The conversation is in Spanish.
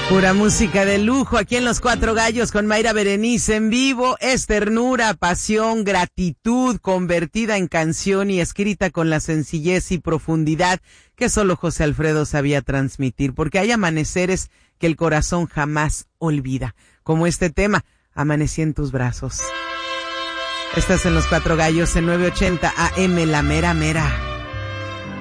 Pura música de lujo aquí en Los Cuatro Gallos con Mayra Berenice en vivo. Es ternura, pasión, gratitud convertida en canción y escrita con la sencillez y profundidad que solo José Alfredo sabía transmitir, porque hay amaneceres que el corazón jamás olvida, como este tema, Amanecí en tus brazos. Estás en Los Cuatro Gallos en 980 AM, La Mera Mera.